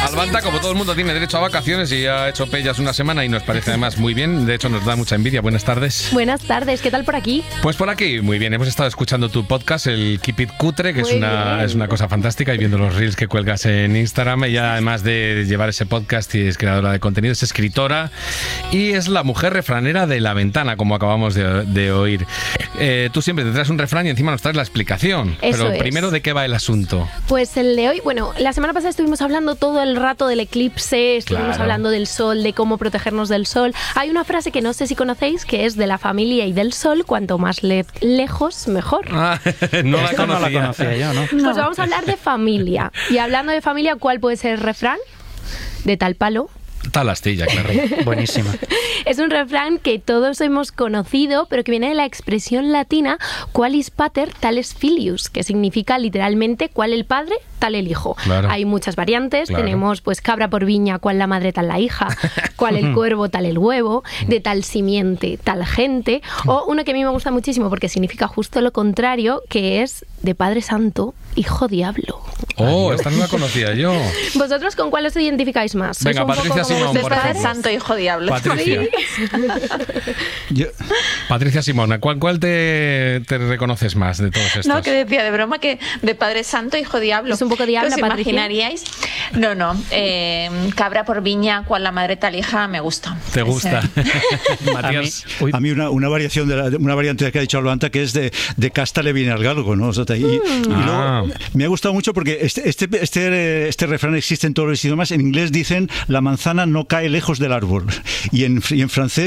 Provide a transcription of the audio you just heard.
Albanta, como todo el mundo, tiene derecho a vacaciones y ha hecho pellas una semana y nos parece además muy bien. De hecho, nos da mucha envidia. Buenas tardes. Buenas tardes, ¿qué tal por aquí? Pues por aquí, muy bien. Hemos estado escuchando tu podcast, el Keep It Cutre, que es una cosa fantástica, y viendo los reels que cuelgas en Instagram. Ella, además de llevar ese podcast, y es creadora de contenido, es escritora y es la mujer refranera de La Ventana, como acabamos de oír. Tú siempre te traes un refrán y encima nos traes la explicación. Eso Pero es. primero, ¿de qué va el asunto? Pues el de hoy, bueno, la semana pasada estuvimos hablando todo el rato del eclipse, estuvimos hablando del sol, de cómo protegernos del sol. Hay una frase que no sé si conocéis, que es de la familia y del sol, cuanto más lejos, mejor. No la conocía yo, ¿no? Pues vamos a hablar de familia. Y hablando de familia, ¿cuál puede ser el refrán? De tal palo. Tal astilla, claro. Buenísima. Es un refrán que todos hemos conocido, pero que viene de la expresión latina qualis pater tales filius, que significa literalmente cuál el padre, tal el hijo. Claro. Hay muchas variantes, Claro. tenemos pues cabra por viña, cuál la madre, tal la hija, cuál el cuervo, tal el huevo, de tal simiente, tal gente, o uno que a mí me gusta muchísimo porque significa justo lo contrario, que es de padre santo, hijo diablo. Oh, esta no la conocía yo. ¿Vosotros con cuál os identificáis más? ¿Sois Venga, un poco Patricia como Simón, vuestros por padres? ejemplo. Santo hijo diablo. Patricia. Patricia Simón, ¿cuál te reconoces más de todos estos? No, que decía de broma que de Padre Santo, hijo diablo. Es un poco diabla, ¿Qué os Patricia? imaginaríais? No, cabra por viña, cual la madre tal hija, me gusta. ¿Te gusta? Ese. Matías. A mí una variación una variante de que ha dicho Albanta, que es de casta le viene al galgo, ¿no? O sea, y luego, me ha gustado mucho porque este refrán existe en todos los idiomas. En inglés dicen la manzana no cae lejos del árbol y en francés